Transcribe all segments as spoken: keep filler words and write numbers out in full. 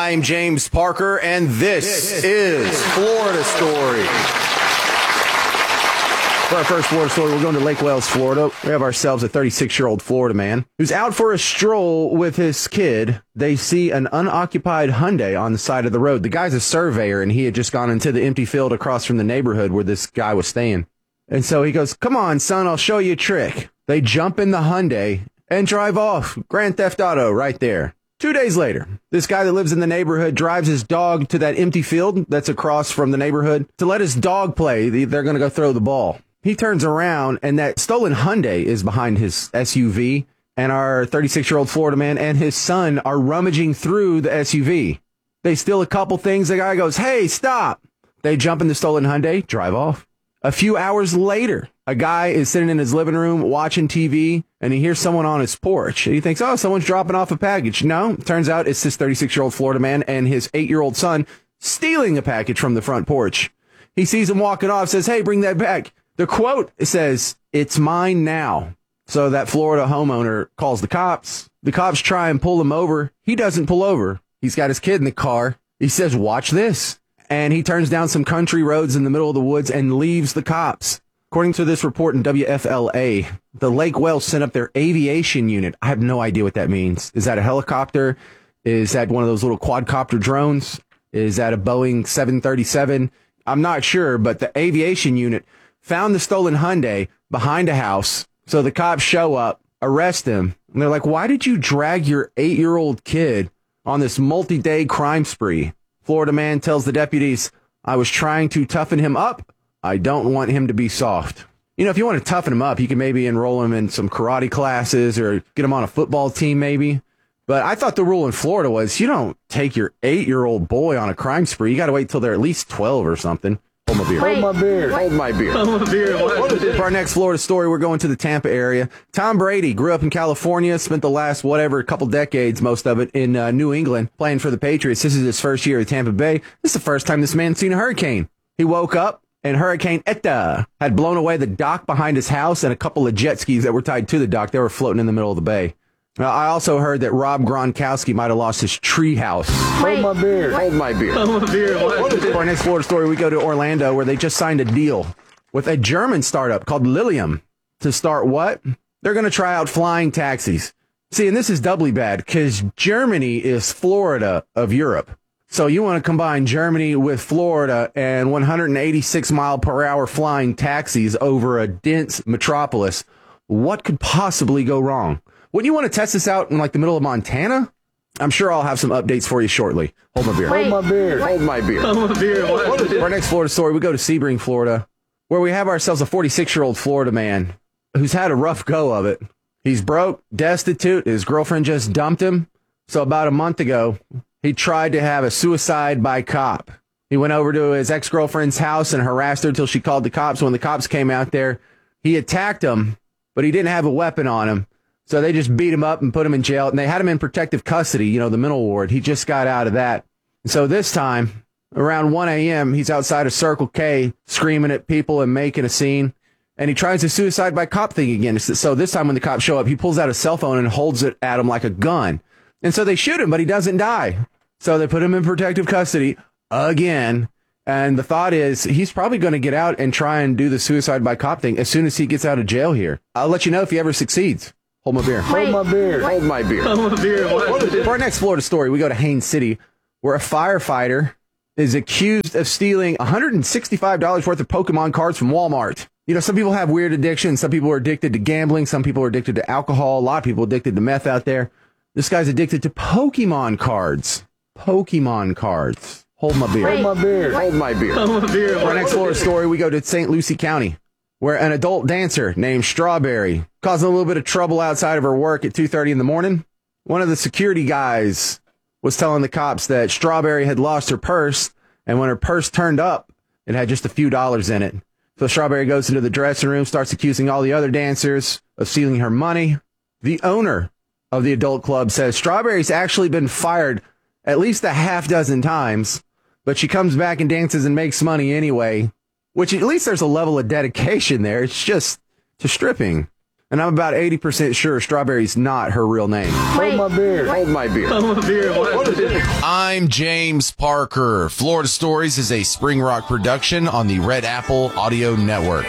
I'm James Parker, and this, this is Florida Story. For our first Florida story, we're going to Lake Wales, Florida. We have ourselves a thirty-six-year-old Florida man who's out for a stroll with his kid. They see an unoccupied Hyundai on the side of the road. The guy's a surveyor, and he had just gone into the empty field across from the neighborhood where this guy was staying. And so he goes, "Come on, son, I'll show you a trick." They jump in the Hyundai and drive off. Grand Theft Auto right there. Two days later, this guy that lives in the neighborhood drives his dog to that empty field that's across from the neighborhood to let his dog play. They're going to go throw the ball. He turns around, and that stolen Hyundai is behind his S U V, and our thirty-six-year-old Florida man and his son are rummaging through the S U V. They steal a couple things. The guy goes, "Hey, stop." They jump in the stolen Hyundai, drive off. A few hours later, a guy is sitting in his living room watching T V, and he hears someone on his porch. He thinks, oh, someone's dropping off a package. No, turns out it's this thirty-six-year-old Florida man and his eight-year-old son stealing a package from the front porch. He sees him walking off, says, "Hey, bring that back." The quote says, "It's mine now." So that Florida homeowner calls the cops. The cops try and pull him over. He doesn't pull over. He's got his kid in the car. He says, "Watch this." And he turns down some country roads in the middle of the woods and leaves the cops. According to this report in W F L A, the Lake Wales sent up their aviation unit. I have no idea what that means. Is that a helicopter? Is that one of those little quadcopter drones? Is that a Boeing seven thirty-seven? I'm not sure, but the aviation unit found the stolen Hyundai behind a house. So the cops show up, arrest him, and they're like, "Why did you drag your eight-year-old kid on this multi-day crime spree?" Florida man tells the deputies, "I was trying to toughen him up. I don't want him to be soft." You know, if you want to toughen him up, you can maybe enroll him in some karate classes or get him on a football team maybe. But I thought the rule in Florida was you don't take your eight-year-old boy on a crime spree. You got to wait till they're at least twelve or something. Hold my beer. Hold my beer. Hold my beer. Hold my beer. For our next Florida story, we're going to the Tampa area. Tom Brady grew up in California, spent the last, whatever, couple decades, most of it, in uh, New England, playing for the Patriots. This is his first year at Tampa Bay. This is the first time this man's seen a hurricane. He woke up, and Hurricane Eta had blown away the dock behind his house and a couple of jet skis that were tied to the dock. They were floating in the middle of the bay. Now, I also heard that Rob Gronkowski might have lost his tree house. Hold my beer. Hold my beer. Hold my beer. For our next Florida story, we go to Orlando, where they just signed a deal with a German startup called Lilium to start what? They're going to try out flying taxis. See, and this is doubly bad because Germany is Florida of Europe. So you want to combine Germany with Florida and one hundred eighty-six mile per hour flying taxis over a dense metropolis. What could possibly go wrong? Wouldn't you want to test this out in like the middle of Montana? I'm sure I'll have some updates for you shortly. Hold my beer. Hold my beer. Hold my beer. Hold my beer. For our next Florida story, we go to Sebring, Florida, where we have ourselves a forty-six-year-old Florida man who's had a rough go of it. He's broke, destitute. His girlfriend just dumped him. So about a month ago, he tried to have a suicide by cop. He went over to his ex-girlfriend's house and harassed her until she called the cops. When the cops came out there, he attacked him, but he didn't have a weapon on him. So they just beat him up and put him in jail, and they had him in protective custody, you know, the mental ward. He just got out of that. And so this time, around one a.m., he's outside of Circle K screaming at people and making a scene, and he tries the suicide by cop thing again. So this time when the cops show up, he pulls out a cell phone and holds it at him like a gun. And so they shoot him, but he doesn't die. So they put him in protective custody again. And the thought is he's probably going to get out and try and do the suicide by cop thing as soon as he gets out of jail here. I'll let you know if he ever succeeds. Hold my beer. Hold my beer. Hold my beer. Hold my beer. For our next Florida story, we go to Haines City, where a firefighter is accused of stealing one hundred sixty-five dollars worth of Pokemon cards from Walmart. You know, some people have weird addictions. Some people are addicted to gambling. Some people are addicted to alcohol. A lot of people are addicted to meth out there. This guy's addicted to Pokemon cards. Pokemon cards. Hold my beer. Hold my beer. Hold my beer. Hold my beer. For our next Florida story, we go to Saint Lucie County, where an adult dancer named Strawberry causing a little bit of trouble outside of her work at two thirty in the morning. One of the security guys was telling the cops that Strawberry had lost her purse, and when her purse turned up, it had just a few dollars in it. So Strawberry goes into the dressing room, starts accusing all the other dancers of stealing her money. The owner of the adult club says Strawberry's actually been fired at least a half dozen times, but she comes back and dances and makes money anyway. Which at least there's a level of dedication there. It's just to stripping. And I'm about eighty percent sure Strawberry's not her real name. Wait, Hold my beer. Hold my beer. Hold my beer. What, what is it? I'm James Parker. Florida Stories is a Spring Rock production on the Red Apple Audio Network.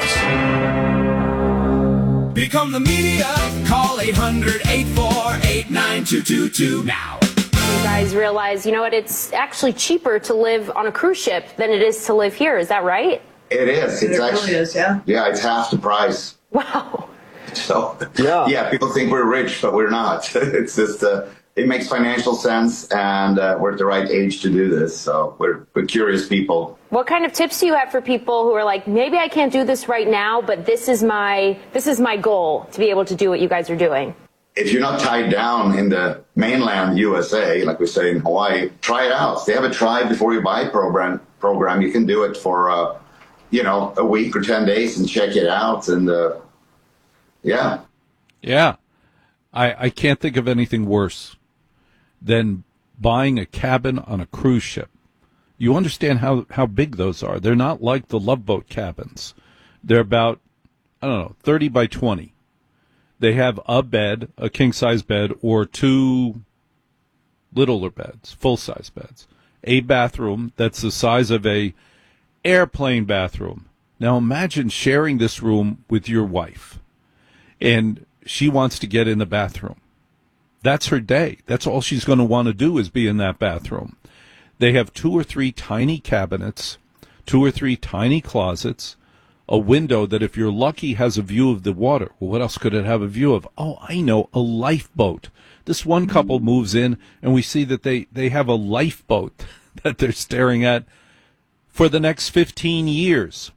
Become the media. Call eight hundred, eight four eight, nine two two two now. You guys realize, you know what, it's actually cheaper to live on a cruise ship than it is to live here. Is that right? It is. It's It actually, really is, yeah. Yeah, it's half the price. Wow. So, Yeah. yeah, people think we're rich, but we're not. It's just, uh, it makes financial sense, and uh, we're at the right age to do this. So we're, we're curious people. What kind of tips do you have for people who are like, maybe I can't do this right now, but this is my this is my goal to be able to do what you guys are doing? If you're not tied down in the mainland U S A, like we say in Hawaii, try it out. They have a try before you buy program. Program you can do it for, uh, you know, a week or ten days and check it out, and uh, yeah. Yeah. I, I can't think of anything worse than buying a cabin on a cruise ship. You understand how, how big those are. They're not like the Love Boat cabins. They're about, I don't know, thirty by twenty. They have a bed, a king-size bed, or two littler beds, full-size beds. A bathroom that's the size of a airplane bathroom. Now imagine sharing this room with your wife, and she wants to get in the bathroom. That's her day. That's all she's going to want to do is be in that bathroom. They have two or three tiny cabinets, two or three tiny closets, a window that, if you're lucky, has a view of the water. Well, what else could it have a view of? Oh, I know, a lifeboat. This one couple moves in, and we see that they, they have a lifeboat that they're staring at for the next fifteen years.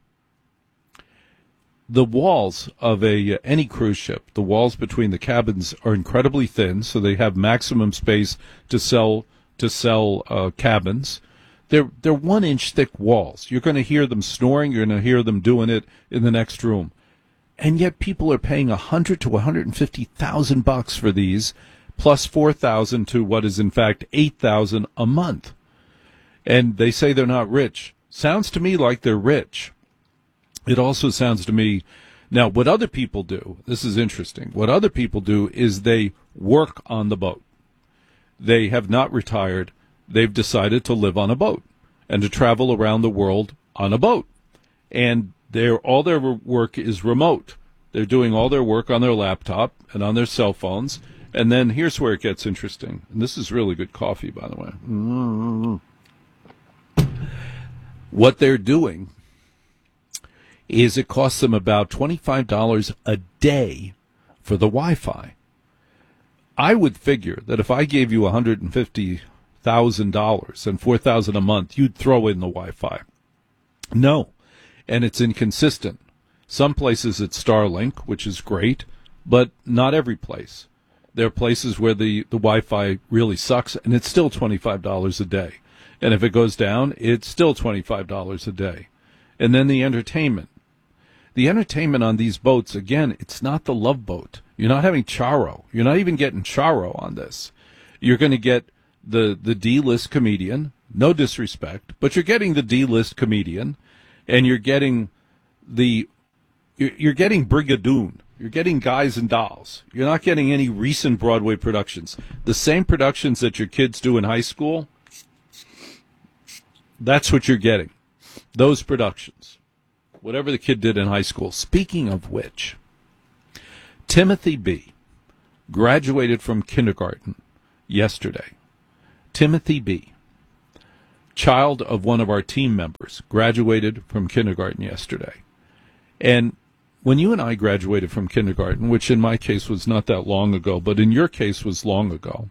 The walls of a any cruise ship, the walls between the cabins are incredibly thin, so they have maximum space to sell to sell uh, cabins. They're they're one inch thick walls. You're going to hear them snoring. You're going to hear them doing it in the next room, and yet people are paying a hundred to one hundred and fifty thousand bucks for these, plus four thousand to what is in fact eight thousand a month. And they say they're not rich. Sounds to me like they're rich. It also sounds to me, now what other people do, this is interesting, what other people do is they work on the boat. They have not retired. They've decided to live on a boat and to travel around the world on a boat. And their all their work is remote. They're doing all their work on their laptop and on their cell phones. And then here's where it gets interesting. And this is really good coffee, by the way. Mm-hmm. What they're doing is it costs them about twenty-five dollars a day for the Wi-Fi. I would figure that if I gave you one hundred fifty thousand dollars and four thousand dollars a month, you'd throw in the Wi-Fi. No, and it's inconsistent. Some places it's Starlink, which is great, but not every place. There are places where the, the Wi-Fi really sucks, and it's still twenty-five dollars a day. And if it goes down, it's still twenty-five dollars a day. And then the entertainment. The entertainment on these boats, again, it's not the Love Boat. You're not having Charo. You're not even getting Charo on this. You're going to get the, the D-list comedian, no disrespect, but you're getting the D-list comedian, and you're getting the, you're, you're getting Brigadoon. You're getting Guys and Dolls. You're not getting any recent Broadway productions. The same productions that your kids do in high school, that's what you're getting. Those productions. Whatever the kid did in high school. Speaking of which, Timothy B. graduated from kindergarten yesterday. Timothy B., child of one of our team members, graduated from kindergarten yesterday. And when you and I graduated from kindergarten, which in my case was not that long ago, but in your case was long ago,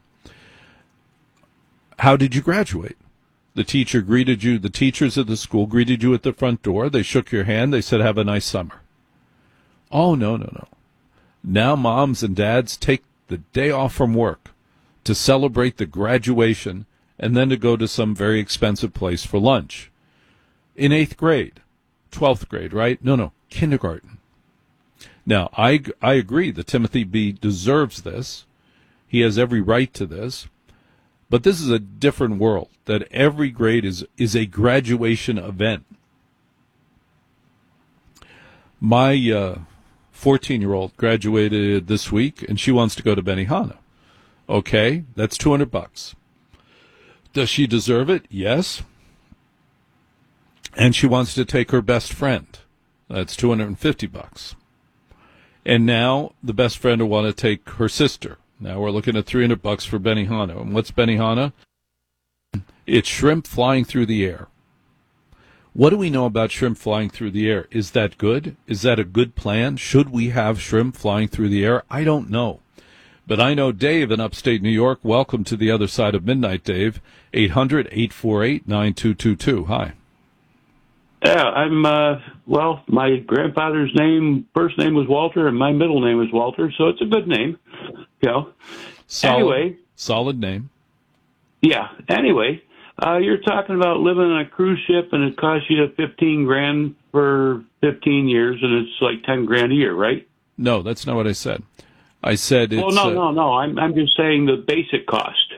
how did you graduate? The teacher greeted you, the teachers of the school greeted you at the front door. They shook your hand. They said, have a nice summer. Oh, no, no, no. Now moms and dads take the day off from work to celebrate the graduation and then to go to some very expensive place for lunch. In eighth grade, twelfth grade, right? No, no, kindergarten. Now, I, I agree that Timothy B. deserves this. He has every right to this. But this is a different world, that every grade is, is a graduation event. My uh, fourteen-year-old graduated this week, and she wants to go to Benihana. Okay, that's two hundred bucks. Does she deserve it? Yes. And she wants to take her best friend. That's two hundred fifty bucks. And now the best friend will want to take her sister. Now we're looking at three hundred bucks for Benihana. And what's Benihana? It's shrimp flying through the air. What do we know about shrimp flying through the air? Is that good? Is that a good plan? Should we have shrimp flying through the air? I don't know. But I know Dave in upstate New York. Welcome to the other side of midnight, Dave. eight hundred, eight four eight, nine two two two. Hi. Yeah, I'm, uh, well, my grandfather's name, first name was Walter, and my middle name was Walter, so it's a good name. You know. Solid, anyway. Solid name. Yeah, anyway, uh, you're talking about living on a cruise ship, and it costs you fifteen grand for fifteen years, and it's like ten grand a year, right? No, that's not what I said. I said it's... Well, no, uh, no, no, I'm, I'm just saying the basic cost.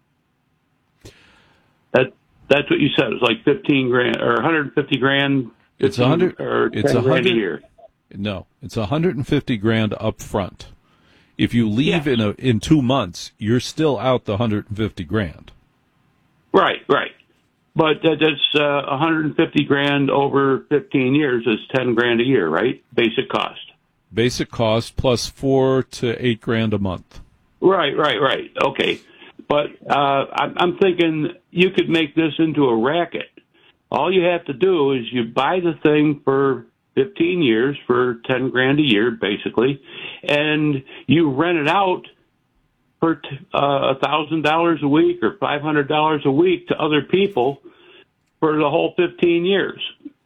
That... That's what you said. It's like fifteen grand or one hundred fifty grand. It's a hundred or it's ten a grand a hundred year. No, it's a hundred and fifty grand up front. If you leave Yeah. in a in two months, you're still out the hundred and fifty grand. Right, right. But that, that's uh, one hundred fifty grand over fifteen years is ten grand a year, right? Basic cost. Basic cost plus four to eight grand a month. Right, right, right. Okay. But uh, I'm, I'm thinking you could make this into a racket. All you have to do is you buy the thing for fifteen years for ten grand a year, basically, and you rent it out for a thousand dollars a week or five hundred dollars a week to other people for the whole fifteen years.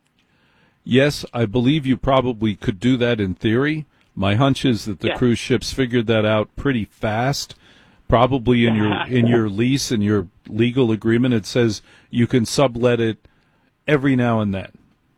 Yes, I believe you probably could do that in theory. My hunch is that the Yeah. cruise ships figured that out pretty fast. Probably in your in your lease and your legal agreement, it says you can sublet it every now and then.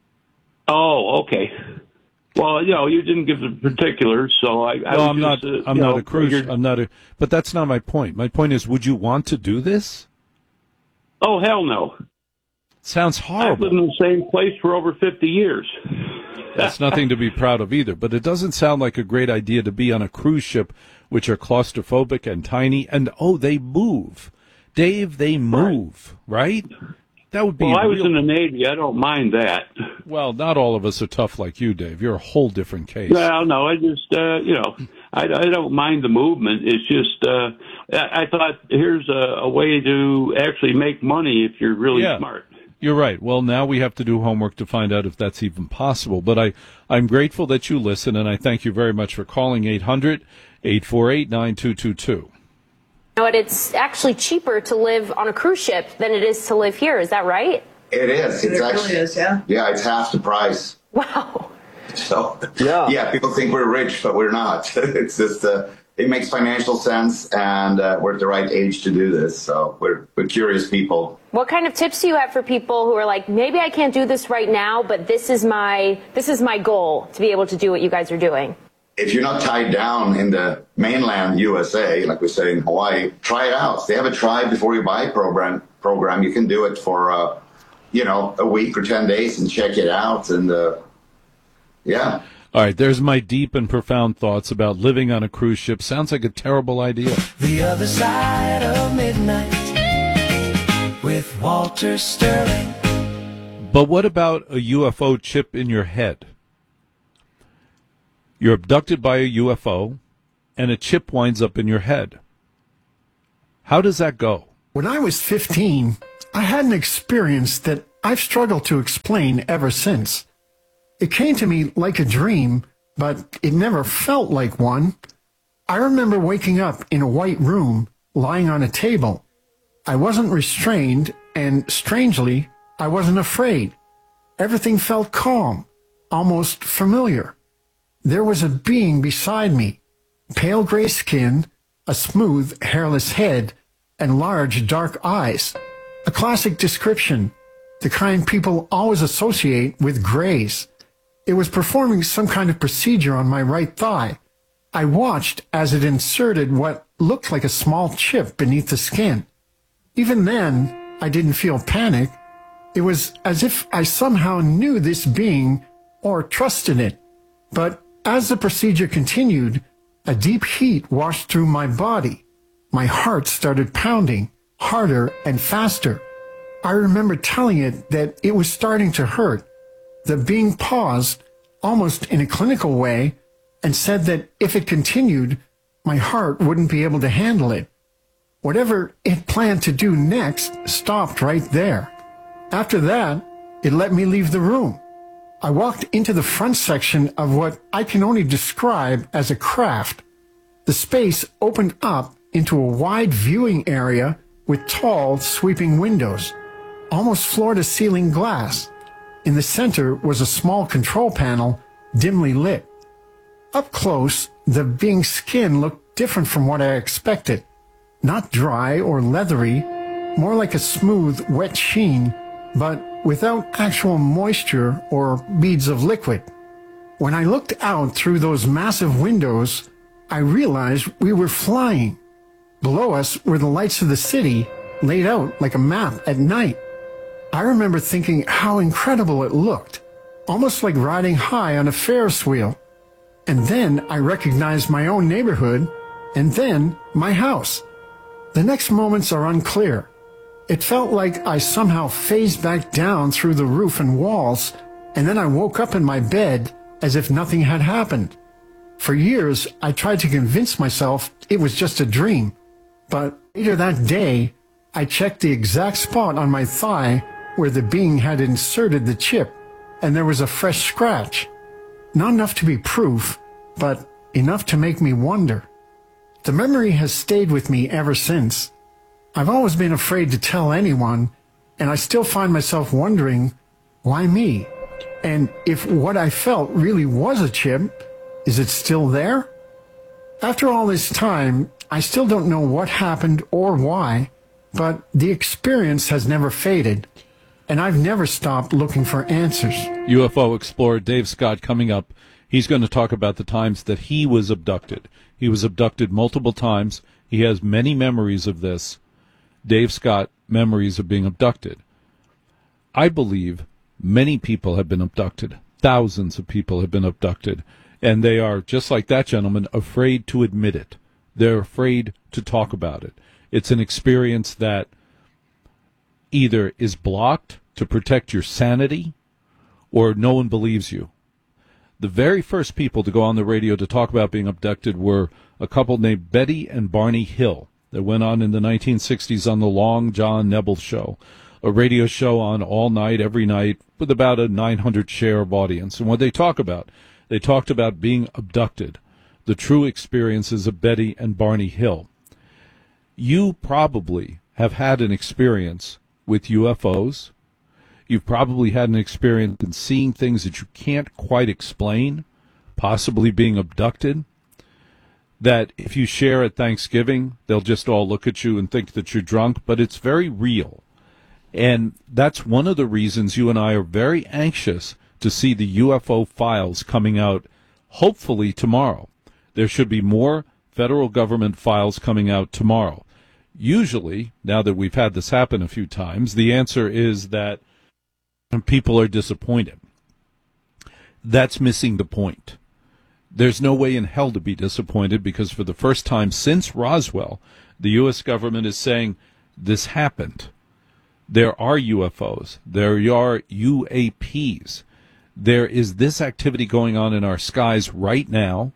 Oh, okay. Well, you know, you didn't give the particulars, so I. I Well, was I'm not. just, uh, I'm you not know, a cruise. figured- I'm not a. But that's not my point. My point is, would you want to do this? Oh, hell no! Sounds I've lived horrible. in the same place for over fifty years. That's nothing to be proud of either. But it doesn't sound like a great idea to be on a cruise ship, which are claustrophobic and tiny, and oh, they move, Dave. They move, right? That would be. Well, I was real- in the Navy. I don't mind that. Well, not all of us are tough like you, Dave. You're a whole different case. Well, no, I just, uh, you know, I, I don't mind the movement. It's just, uh, I, I thought here's a, a way to actually make money if you're really Yeah. smart. You're right. Well, now we have to do homework to find out if that's even possible. But I, I'm grateful that you listen, and I thank you very much for calling eight hundred, eight four eight, nine two two two. You know what? It's actually cheaper to live on a cruise ship than it is to live here. Is that right? It is. It's It really actually, is, yeah. Yeah, it's half the price. Wow. So Yeah. yeah, people think we're rich, but we're not. It's just uh, it makes financial sense, and uh, we're at the right age to do this. So we're we're curious people. What kind of tips do you have for people who are like, maybe I can't do this right now, but this is my this is my goal to be able to do what you guys are doing? If you're not tied down in the mainland U S A, like we say in Hawaii, try it out. They have a try before you buy program. Program you can do it for uh, you know a week or ten days and check it out, and uh, yeah. All right, there's my deep and profound thoughts about living on a cruise ship. Sounds like a terrible idea. The other side of midnight with Walter Sterling. But what about a U F O chip in your head? You're abducted by a U F O, and a chip winds up in your head. How does that go? When I was fifteen, I had an experience that I've struggled to explain ever since. It came to me like a dream, but it never felt like one. I remember waking up in a white room, lying on a table. I wasn't restrained, and strangely, I wasn't afraid. Everything felt calm, almost familiar. There was a being beside me, pale gray skin, a smooth, hairless head, and large, dark eyes. A classic description, the kind people always associate with grays. It was performing some kind of procedure on my right thigh. I watched as it inserted what looked like a small chip beneath the skin. Even then, I didn't feel panic. It was as if I somehow knew this being or trusted it. But as the procedure continued, a deep heat washed through my body. My heart started pounding harder and faster. I remember telling it that it was starting to hurt. The being paused, almost in a clinical way, and said that if it continued, my heart wouldn't be able to handle it. Whatever it planned to do next stopped right there. After that, it let me leave the room. I walked into the front section of what I can only describe as a craft. The space opened up into a wide viewing area with tall, sweeping windows, almost floor-to-ceiling glass. In the center was a small control panel, dimly lit. Up close, the being's skin looked different from what I expected. Not dry or leathery, more like a smooth, wet sheen, but without actual moisture or beads of liquid. When I looked out through those massive windows, I realized we were flying. Below us were the lights of the city, laid out like a map at night. I remember thinking how incredible it looked, almost like riding high on a Ferris wheel. And then I recognized my own neighborhood, and then my house. The next moments are unclear. It felt like I somehow phased back down through the roof and walls, and then I woke up in my bed as if nothing had happened. For years, I tried to convince myself it was just a dream, but later that day, I checked the exact spot on my thigh where the being had inserted the chip, and there was a fresh scratch. Not enough to be proof, but enough to make me wonder. The memory has stayed with me ever since. I've always been afraid to tell anyone, and I still find myself wondering, why me? And if what I felt really was a chip, is it still there? After all this time, I still don't know what happened or why, but the experience has never faded, and I've never stopped looking for answers. U F O explorer Dave Scott coming up. He's going to talk about the times that he was abducted. He was abducted multiple times. He has many memories of this. Dave Scott, memories of being abducted. I believe many people have been abducted. Thousands of people have been abducted. And they are, just like that gentleman, afraid to admit it. They're afraid to talk about it. It's an experience that either is blocked to protect your sanity, or no one believes you. The very first people to go on the radio to talk about being abducted were a couple named Betty and Barney Hill that went on in the nineteen sixties on the Long John Nebel Show, a radio show on all night, every night, with about a nine hundred share of audience. And what they talk about, they talked about being abducted, the true experiences of Betty and Barney Hill. You probably have had an experience with U F Os. You've probably had an experience in seeing things that you can't quite explain, possibly being abducted, that if you share at Thanksgiving, they'll just all look at you and think that you're drunk, but it's very real. And that's one of the reasons you and I are very anxious to see the U F O files coming out, hopefully tomorrow. There should be more federal government files coming out tomorrow. Usually, now that we've had this happen a few times, the answer is that people are disappointed. That's missing the point. There's no way in hell to be disappointed, because for the first time since Roswell, the U S government is saying this happened. There are U F Os. There are U A Ps. There is this activity going on in our skies right now.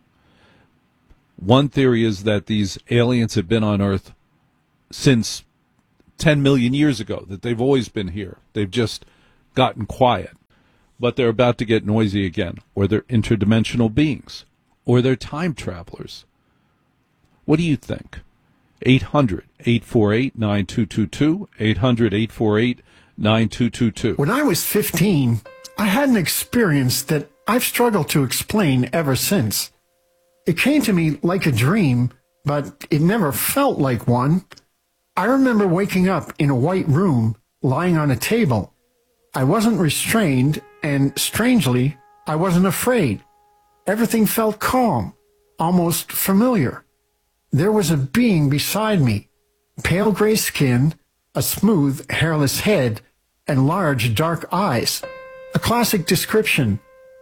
One theory is that these aliens have been on Earth since ten million years ago, that they've always been here. They've just gotten quiet. But they're about to get noisy again, or they're interdimensional beings, or they're time travelers. What do you think? eight hundred, eight four eight, nine two two two, eight hundred, eight four eight, nine two two two. When I was fifteen, I had an experience that I've struggled to explain ever since. It came to me like a dream, but it never felt like one. I remember waking up in a white room, lying on a table. I wasn't restrained, and strangely, I wasn't afraid. Everything felt calm, almost familiar. There was a being beside me, pale gray skin, a smooth, hairless head, and large, dark eyes. A classic description.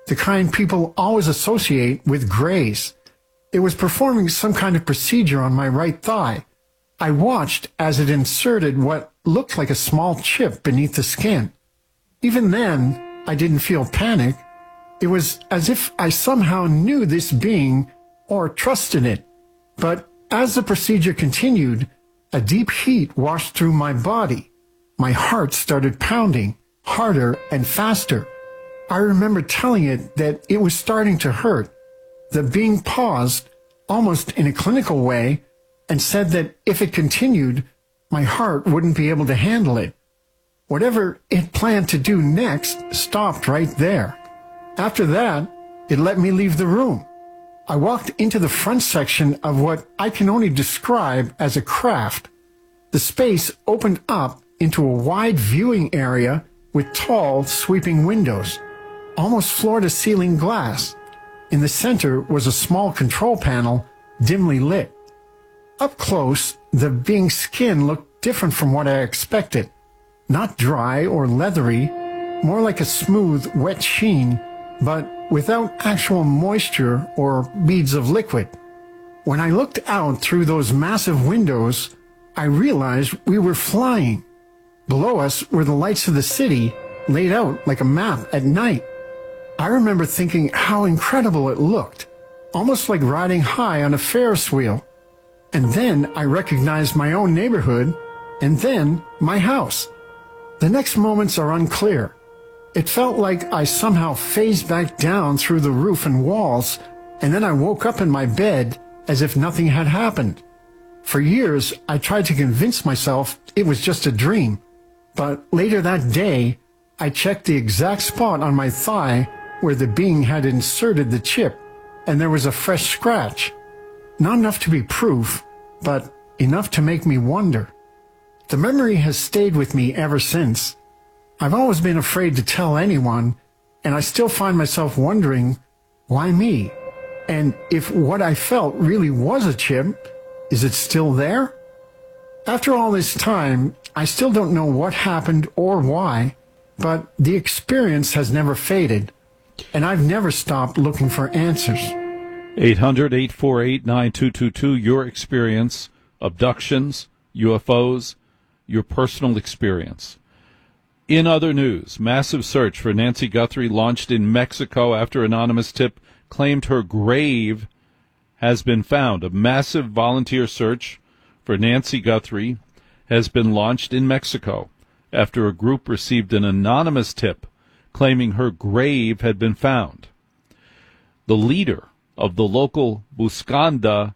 the kind people always associate with grays. It was performing some kind of procedure on my right thigh. I watched as it inserted what looked like a small chip beneath the skin. Even then, I didn't feel panic. It was as if I somehow knew this being or trusted it. But as the procedure continued, a deep heat washed through my body. My heart started pounding harder and faster. I remember telling it that it was starting to hurt. The being paused, almost in a clinical way, and said that if it continued, my heart wouldn't be able to handle it. Whatever it planned to do next stopped right there. After that, it let me leave the room. I walked into the front section of what I can only describe as a craft. The space opened up into a wide viewing area with tall, sweeping windows, almost floor-to-ceiling glass. In the center was a small control panel, dimly lit. Up close, the being's skin looked different from what I expected. Not dry or leathery, more like a smooth, wet sheen, but without actual moisture or beads of liquid. When I looked out through those massive windows, I realized we were flying. Below us were the lights of the city, laid out like a map at night. I remember thinking how incredible it looked, almost like riding high on a Ferris wheel. And then I recognized my own neighborhood, and then my house. The next moments are unclear. It felt like I somehow phased back down through the roof and walls, and then I woke up in my bed as if nothing had happened. For years, I tried to convince myself it was just a dream. But later that day, I checked the exact spot on my thigh where the being had inserted the chip, and there was a fresh scratch. Not enough to be proof, but enough to make me wonder. The memory has stayed with me ever since. I've always been afraid to tell anyone, and I still find myself wondering, why me? And if what I felt really was a chip, is it still there? After all this time, I still don't know what happened or why, but the experience has never faded, and I've never stopped looking for answers. eight hundred, eight four eight, nine two two two, your experience, abductions, U F Os, your personal experience. In other news, massive search for Nancy Guthrie launched in Mexico after anonymous tip claimed her grave has been found. A massive volunteer search for Nancy Guthrie has been launched in Mexico after a group received an anonymous tip claiming her grave had been found. The leader of the local Buscando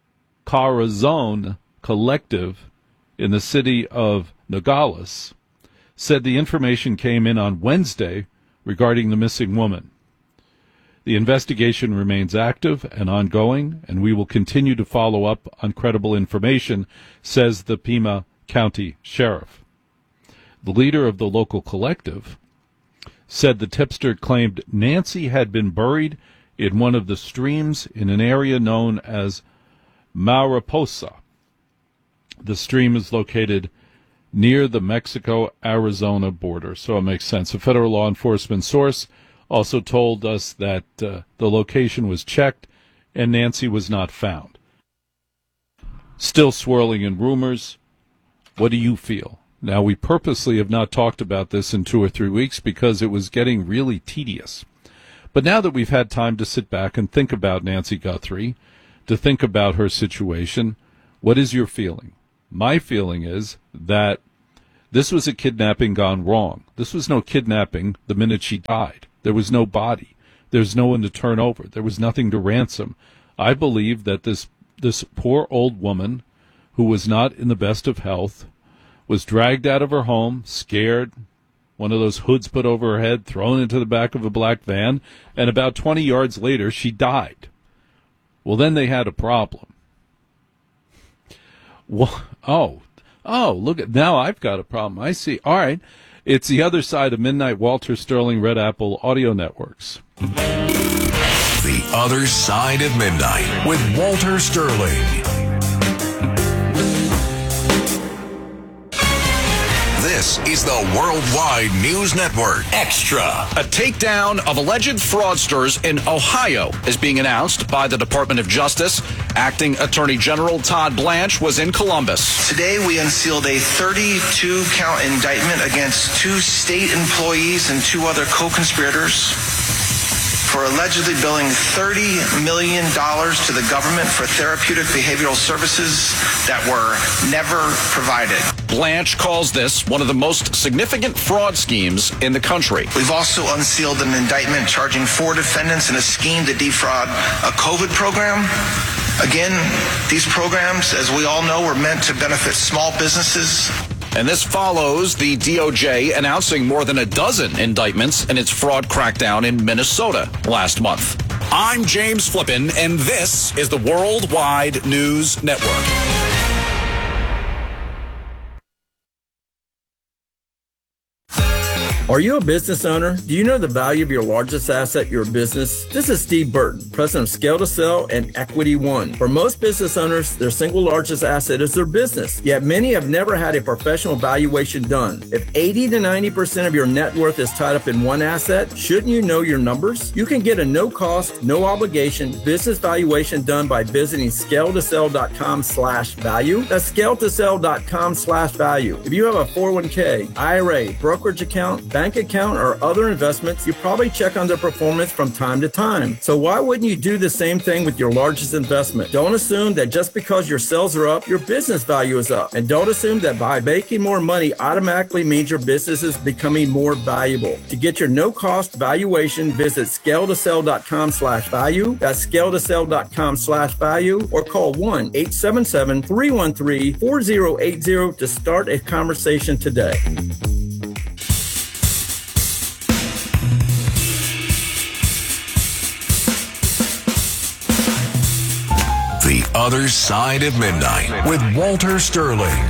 Corazon collective in the city of Nogales said the information came in on Wednesday regarding the missing woman. The investigation remains active and ongoing, and we will continue to follow up on credible information, says the Pima County Sheriff. The leader of the local collective said the tipster claimed Nancy had been buried in one of the streams in an area known as Mariposa. The stream is located near the Mexico-Arizona border, so it makes sense. A federal law enforcement source also told us that uh, the location was checked and Nancy was not found. Still swirling in rumors. What do you feel? Now, we purposely have not talked about this in two or three weeks because it was getting really tedious. But now that we've had time to sit back and think about Nancy Guthrie, to think about her situation, what is your feeling? My feeling is that this was a kidnapping gone wrong. This was no kidnapping the minute she died. There was no body. There's no one to turn over. There was nothing to ransom. I believe that this this poor old woman, who was not in the best of health, was dragged out of her home, scared, one of those hoods put over her head, thrown into the back of a black van, and about twenty yards later, she died. Well, then they had a problem. Well, oh, oh, look at, now I've got a problem. I see. All right. It's the other side of midnight. Walter Sterling, Red Apple Audio Networks. The Other Side of Midnight with Walter Sterling. This is the Worldwide News Network Extra. A takedown of alleged fraudsters in Ohio is being announced by the Department of Justice. Acting Attorney General Todd Blanche was in Columbus. Today we unsealed a thirty-two count indictment against two state employees and two other co-conspirators for allegedly billing thirty million dollars to the government for therapeutic behavioral services that were never provided. Blanche calls this one of the most significant fraud schemes in the country. We've also unsealed an indictment charging four defendants in a scheme to defraud a COVID program. Again, these programs, as we all know, were meant to benefit small businesses. And this follows the D O J announcing more than a dozen indictments in its fraud crackdown in Minnesota last month. I'm James Flippin, and this is the Worldwide News Network. Are you a business owner? Do you know the value of your largest asset, your business? This is Steve Burton, president of Scale to Sell and Equity One. For most business owners, their single largest asset is their business. Yet many have never had a professional valuation done. If eighty to ninety percent of your net worth is tied up in one asset, shouldn't you know your numbers? You can get a no-cost, no-obligation business valuation done by visiting scale to sell dot com slash value. That's scale to sell dot com slash value. If you have a four oh one k, I R A, brokerage account, bank account, or other investments, you probably check on their performance from time to time. So why wouldn't you do the same thing with your largest investment? Don't assume that just because your sales are up, your business value is up. And don't assume that by making more money automatically means your business is becoming more valuable. To get your no-cost valuation, visit scale to sell dot com slash value. That's scale to sell dot com slash value, or call one eight seven seven, three one three, four oh eight oh to start a conversation today. The Other Side of Midnight with Walter Sterling.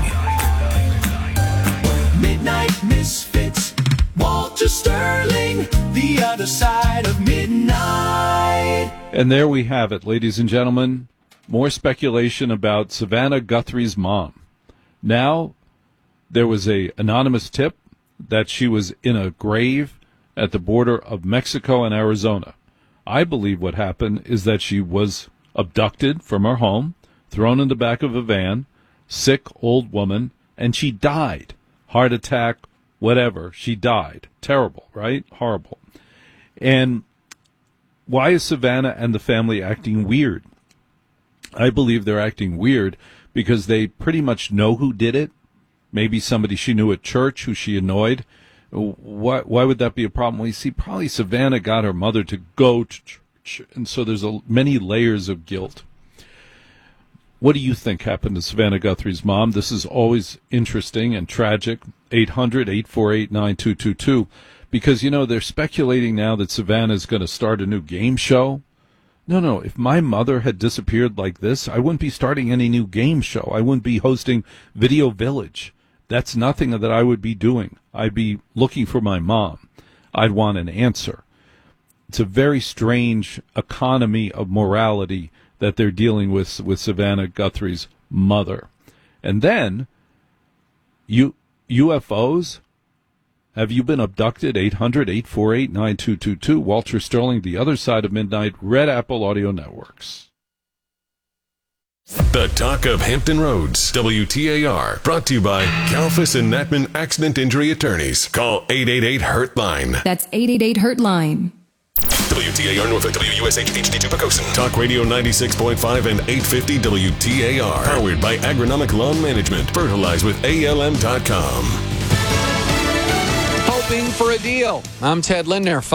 Midnight Misfits, Walter Sterling, The Other Side of Midnight. And there we have it, ladies and gentlemen. More speculation about Savannah Guthrie's mom. Now, there was a anonymous tip that she was in a grave at the border of Mexico and Arizona. I believe what happened is that she was abducted from her home, thrown in the back of a van, sick old woman, and she died. Heart attack, whatever, she died. Terrible, right? Horrible. And why is Savannah and the family acting weird? I believe they're acting weird because they pretty much know who did it. Maybe somebody she knew at church who she annoyed. Why, why would that be a problem? Well, you see, probably Savannah got her mother to go to church. And so there's a, many layers of guilt. What do you think happened to Savannah Guthrie's mom? This is always interesting and tragic. eight hundred, eight four eight, nine two two two. Because, you know, they're speculating now that Savannah is going to start a new game show. No, no. If my mother had disappeared like this, I wouldn't be starting any new game show. I wouldn't be hosting Video Village. That's nothing that I would be doing. I'd be looking for my mom. I'd want an answer. It's a very strange economy of morality that they're dealing with with Savannah Guthrie's mother. And then, you, U F Os, have you been abducted? eight hundred, eight four eight, nine two two two. Walter Sterling, The Other Side of Midnight, Red Apple Audio Networks. The Talk of Hampton Roads, W T A R, brought to you by Kalfas and Natman Accident Injury Attorneys. Call eight eight eight, hurt line. That's eight eight eight, hurt line. W T A R Norfolk, W U S H H D two Pocosin. Talk Radio ninety-six point five and eight fifty W T A R. Powered by Agronomic Lawn Management. Fertilize with A L M dot com. Hoping for a deal. I'm Ted Lindner.